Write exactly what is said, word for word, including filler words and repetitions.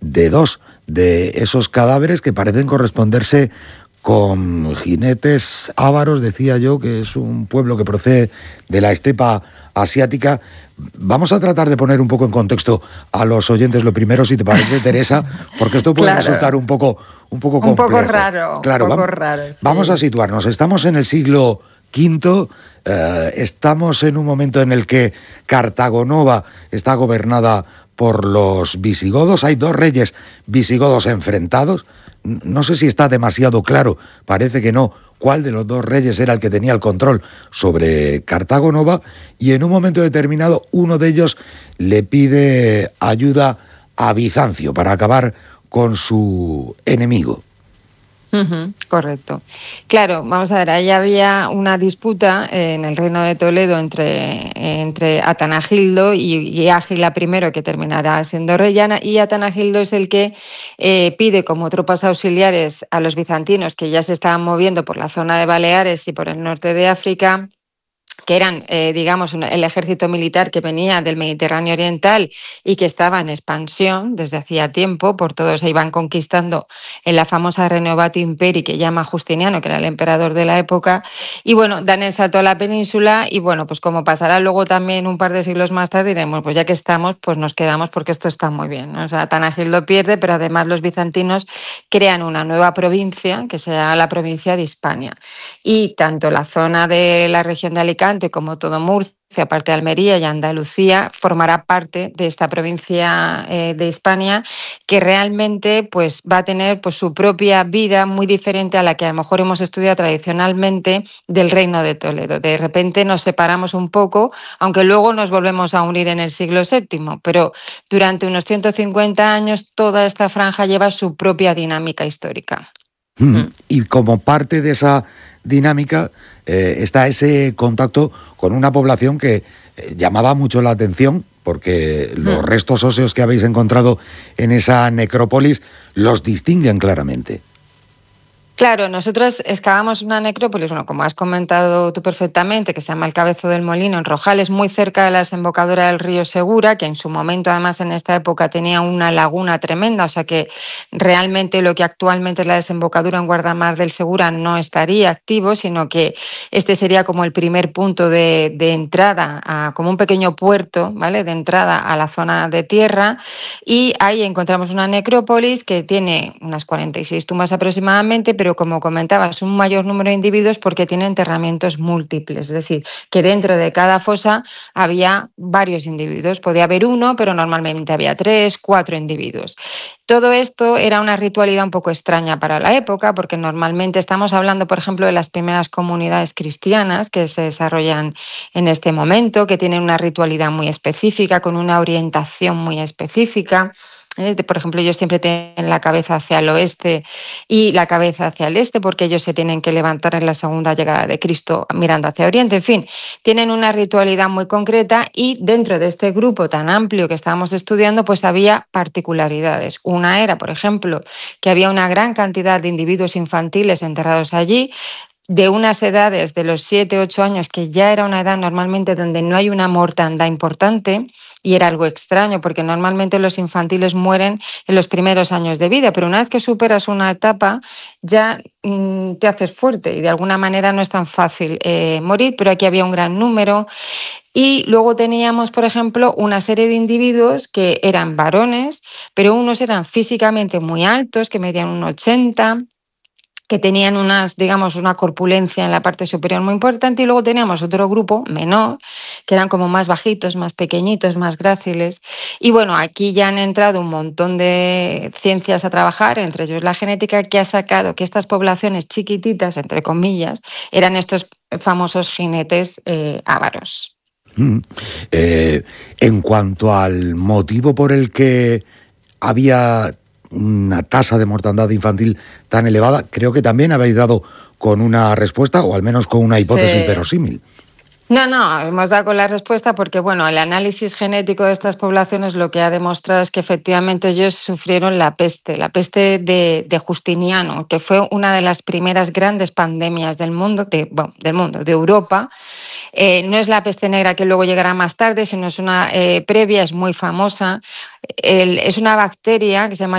de dos de esos cadáveres que parecen corresponderse con jinetes ávaros, decía yo, que es un pueblo que procede de la estepa asiática. Vamos a tratar de poner un poco en contexto a los oyentes lo primero, si te parece, Teresa, porque esto puede claro. resultar un poco, un poco complejo. Un poco raro, claro, un poco vamos, raro, sí. Vamos a situarnos. Estamos en el siglo quinto, eh, estamos en un momento en el que Cartago Nova está gobernada por los visigodos. Hay dos reyes visigodos enfrentados. No sé si está demasiado claro, parece que no, cuál de los dos reyes era el que tenía el control sobre Cartago Nova, y en un momento determinado uno de ellos le pide ayuda a Bizancio para acabar con su enemigo. Uh-huh, correcto. Claro, vamos a ver, ahí había una disputa en el Reino de Toledo entre, entre Atanagildo y, y Ágila I, que terminará siendo reyana, y Atanagildo es el que eh, pide como tropas auxiliares a los bizantinos que ya se estaban moviendo por la zona de Baleares y por el norte de África, que eran, eh, digamos, el ejército militar que venía del Mediterráneo Oriental y que estaba en expansión desde hacía tiempo, por todo se iban conquistando en la famosa Renovatio Imperii que llama Justiniano, que era el emperador de la época, y bueno, dan el salto a la península y bueno, pues como pasará luego también un par de siglos más tarde, diremos, pues ya que estamos, pues nos quedamos porque esto está muy bien, ¿no? O sea, Atanagildo pierde, pero además los bizantinos crean una nueva provincia que se llama la provincia de Hispania, y tanto la zona de la región de Alicante como todo Murcia, aparte de Almería y Andalucía, formará parte de esta provincia eh, de Hispania, que realmente pues, va a tener pues, su propia vida muy diferente a la que a lo mejor hemos estudiado tradicionalmente del Reino de Toledo. De repente nos separamos un poco, aunque luego nos volvemos a unir en el siglo séptimo, pero durante unos ciento cincuenta años toda esta franja lleva su propia dinámica histórica. Mm. Y como parte de esa dinámica eh, está ese contacto con una población que eh, llamaba mucho la atención, porque los mm. restos óseos que habéis encontrado en esa necrópolis los distinguen claramente. Claro, nosotros excavamos una necrópolis, bueno, como has comentado tú perfectamente, que se llama el Cabezo del Molino, en Rojales, muy cerca de la desembocadura del río Segura, que en su momento, además, en esta época tenía una laguna tremenda, o sea que realmente lo que actualmente es la desembocadura en Guardamar del Segura no estaría activo, sino que este sería como el primer punto de, de entrada, a, como un pequeño puerto, ¿vale?, de entrada a la zona de tierra, y ahí encontramos una necrópolis que tiene unas cuarenta y seis tumbas aproximadamente, pero como comentabas, un mayor número de individuos porque tiene enterramientos múltiples, es decir, que dentro de cada fosa había varios individuos, podía haber uno, pero normalmente había tres, cuatro individuos. Todo esto era una ritualidad un poco extraña para la época, porque normalmente estamos hablando, por ejemplo, de las primeras comunidades cristianas que se desarrollan en este momento, que tienen una ritualidad muy específica, con una orientación muy específica. Por ejemplo, ellos siempre tienen la cabeza hacia el oeste y la cabeza hacia el este, porque ellos se tienen que levantar en la segunda llegada de Cristo mirando hacia oriente. En fin, tienen una ritualidad muy concreta, y dentro de este grupo tan amplio que estábamos estudiando, pues había particularidades. Una era, por ejemplo, que había una gran cantidad de individuos infantiles enterrados allí, de unas edades de los siete, ocho años, que ya era una edad normalmente donde no hay una mortandad importante, y era algo extraño porque normalmente los infantiles mueren en los primeros años de vida, pero una vez que superas una etapa ya mmm, te haces fuerte y de alguna manera no es tan fácil eh, morir, pero aquí había un gran número. Y luego teníamos, por ejemplo, una serie de individuos que eran varones, pero unos eran físicamente muy altos, que medían un ochenta, que tenían unas, digamos, una corpulencia en la parte superior muy importante, y luego teníamos otro grupo menor, que eran como más bajitos, más pequeñitos, más gráciles. Y bueno, aquí ya han entrado un montón de ciencias a trabajar, entre ellos la genética, que ha sacado que estas poblaciones chiquititas, entre comillas, eran estos famosos jinetes eh, ávaros. Mm. Eh, en cuanto al motivo por el que había una tasa de mortandad infantil tan elevada, creo que también habéis dado con una respuesta, o al menos con una hipótesis sí. verosímil. No, no, hemos dado con la respuesta porque, bueno, el análisis genético de estas poblaciones lo que ha demostrado es que efectivamente ellos sufrieron la peste, la peste de, de Justiniano, que fue una de las primeras grandes pandemias del mundo, de, bueno, del mundo, de Europa. Eh, no es la peste negra que luego llegará más tarde, sino es una eh, previa, es muy famosa. El, es una bacteria que se llama